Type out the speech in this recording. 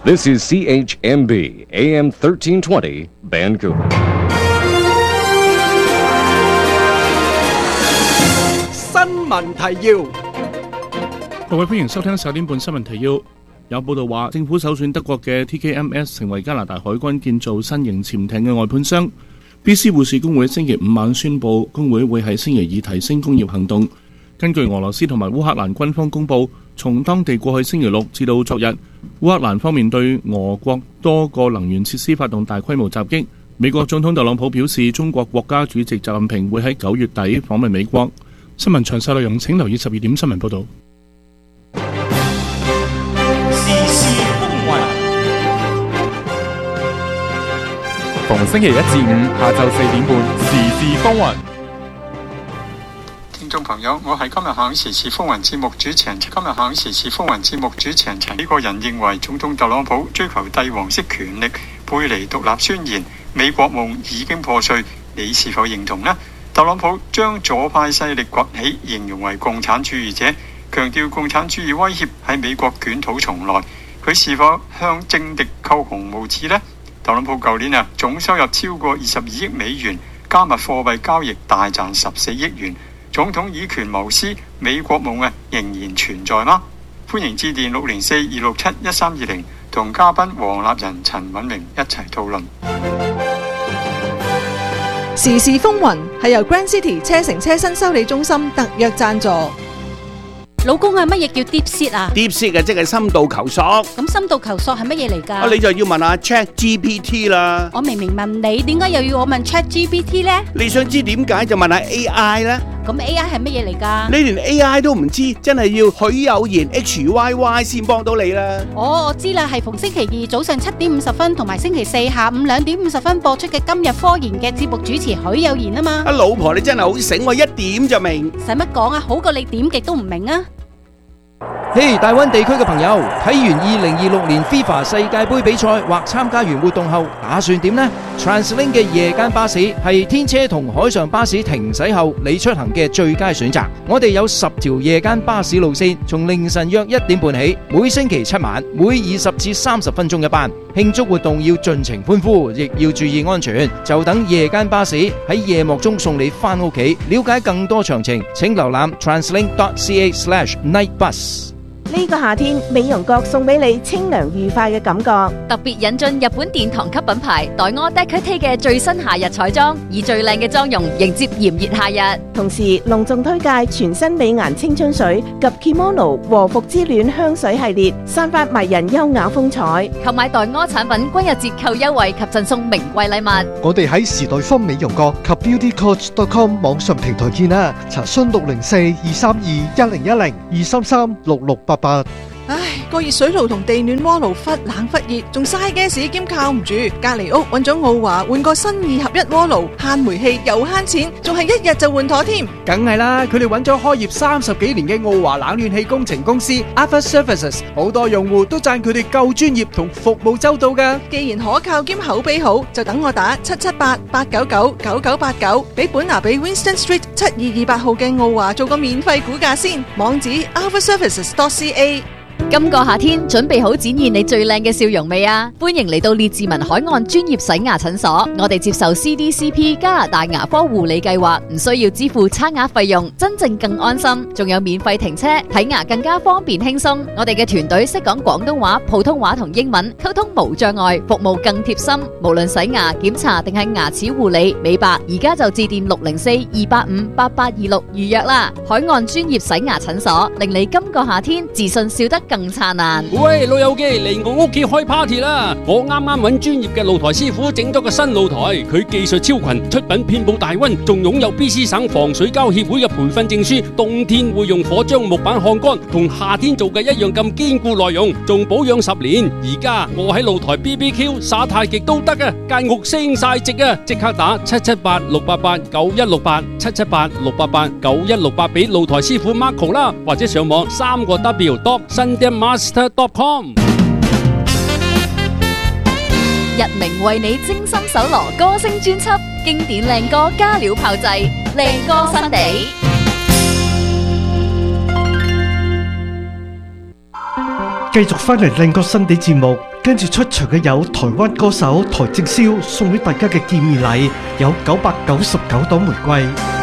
This is CHMB AM 1320 Vancouver. 新聞提要， 各位歡迎收聽10點半新聞提要。有報道話，政府首選德國嘅 TKMS 成為加拿大海軍建造新型潛艇嘅外判商。BC 護士工會星期五晚宣布，工會會喺星期二提升工業行動。根據俄羅斯同埋烏克蘭軍方公佈，從當地過去星期六至到昨日，烏克蘭方面對俄國多個能源設施發動大規模襲擊。美國總統特朗普表示，中國國家主席習近平會喺9月底訪問美國。新聞詳細內容請留意12點新聞報導。 逢星期1至5下晝4點半，時事風雲。 聽眾朋友，我係今日響時事風雲節目主持人。呢個人認為總統特朗普追求帝王式權力，背離獨立宣言，美國夢已經破碎。你是否認同呢？特朗普將左派勢力崛起形容為共產主義者，強調共產主義威脅喺美國捲土重來。佢是否向政敵扣紅帽子呢？特朗普舊年總收入超過22億美元，加密貨幣交易大賺14億元。總統以權謀私，美國夢仍然存在嗎？歡迎致電604-267-1320，同嘉賓黃立仁、陳敏明一齊討論。 時事風雲係由 Grand City 車城車身修理中心特約贊助。 老公啊，乜嘢叫 deep seat 啊 ？deep seat 即係深度求索。 咁深度求索係乜嘢嚟㗎？ 你就要問下 ChatGPT 啦。 我明明問你，點解又要我問 ChatGPT 呢？ 你想知點解就問下 AI 啦。 咁 AI 係乜嘢嚟㗎？ 你連 AI 都唔知，真係要許有言 HYY 先幫到你啦。 哦，我知啦，係逢星期二早上7點50分同埋星期四下午2點50分播出嘅今日科研嘅節目主持許有言啊嘛。 老婆你真係好醒喎，一點就明。 使乜講啊？好過你點極都唔明啊！ 嘿，大灣地區嘅朋友，睇完2026年 FIFA 世界盃比賽或參加完活動後，打算點呢？ TransLink 嘅夜間巴士係天車同海上巴士停駛後你出行嘅最佳選擇。我哋有10條夜間巴士路線，從凌晨約1點半起，每星期7晚，每20至30分鐘一班。慶祝活動要盡情歡呼，亦要注意安全。就等夜間巴士喺夜幕中送你返屋企。了解更多詳情，請瀏覽 translink.ca/nightbus。 呢個夏天，美容閣送俾你清涼愉快嘅感覺。 特別引進日本殿堂級品牌黛柯 Decote 嘅最新夏日彩妝，以最靚嘅妝容迎接炎熱夏日。 同時隆重推介全新美顏青春水及 Kimono 和服之戀香水系列，散發迷人優雅風采。 購買黛柯產品均有折扣優惠及贈送名貴禮物。 我哋喺時代坊美容閣及 beautycoach.com 網上平台見啦，查詢604-232-1010 233-6688。 唉，個熱水爐同地暖鍋爐忽冷忽熱，仲嘥 gas 兼靠唔住。隔籬屋揾咗奧華換個新2合1鍋爐，慳煤氣又慳錢，仲係1日就換妥添。 梗係啦，佢哋揾咗開業30幾年嘅奧華冷暖氣工程公司 Alpha Services， 好多用戶都讚佢哋夠專業同服務周到㗎。 既然可靠兼口碑好，就等我打778-899-9989，俾本拿比 Winston Street 7228號嘅奧華做個免費估價先。網址 alphaservices.ca。 今個夏天準備好展現你最靚嘅笑容未啊？歡迎嚟到列治文海岸專業洗牙診所，我哋接受 CDCP 加拿大牙科護理計劃，唔需要支付差額費用，真正更安心，仲有免費停車，睇牙更加方便輕鬆。我哋嘅團隊識講廣東話、普通話同英文，溝通無障礙，服務更貼心。無論洗牙、檢查定係牙齒護理、美白，而家就致電604-285-8826預約啦。海岸專業洗牙診所，令你今個夏天自信笑得更燦爛。 喂，老友記，嚟我屋企開 party 啦！我啱啱揾專業嘅露台師傅整咗個新露台，佢技術超群，出品遍布大溫，仲擁有 BC 省防水膠協會嘅培訓證書。冬天會用火將木板烘乾，同夏天做嘅一樣咁堅固耐用，仲保養10年。而家我喺露台 BBQ 耍太極都得啊，間屋升晒值啊！即刻打778-688-9168 778-688-9168俾露台師傅 Marco 啦，或者上網3W.sundanmaster.com。 日明為你精心搜羅歌聲專輯，經典靚歌加料炮製，靚歌新地。 繼續翻嚟另個新地節目，跟住出場嘅有台灣歌手台正宵送俾大家嘅見面禮，有999朵玫瑰。